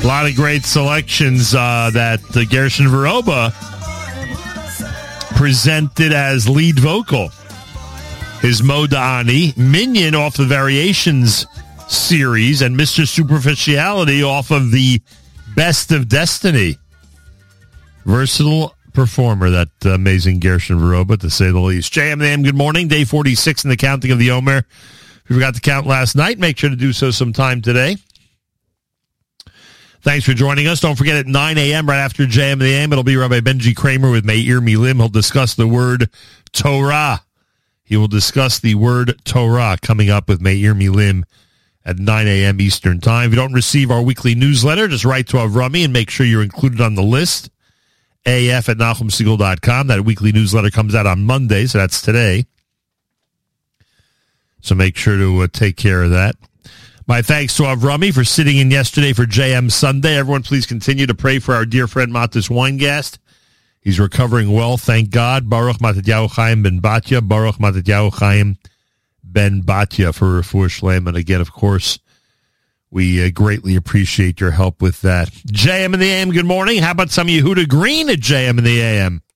A lot of great selections that Gershon Veroba presented as lead vocal. His Modani, Minion off the Variations series, and Mr. Superficiality off of the Best of Destiny. Versatile performer, that amazing Gershon Veroba, to say the least. JM the AM, good morning. Day 46 in the counting of the Omer. If you forgot to count last night, make sure to do so sometime today. Thanks for joining us. Don't forget at 9 a.m. right after JM the AM, it'll be Rabbi Benji Kramer with Meir Milim. He'll discuss the word Torah. He will discuss the word Torah coming up with Meir Milim at 9 a.m. Eastern Time. If you don't receive our weekly newsletter, just write to Avrami and make sure you're included on the list. af@NachumSegal.com. That weekly newsletter comes out on Monday, so that's today. So make sure to take care of that. My thanks to Avrami for sitting in yesterday for JM Sunday. Everyone, please continue to pray for our dear friend Matis Weingast. He's recovering well, thank God. Baruch Matityahu Chaim ben Batya. Baruch Matityahu Chaim ben Batya for Refuah Shlema. And again, of course, we greatly appreciate your help with that. JM in the AM, good morning. How about some Yehuda Green at JM in the AM?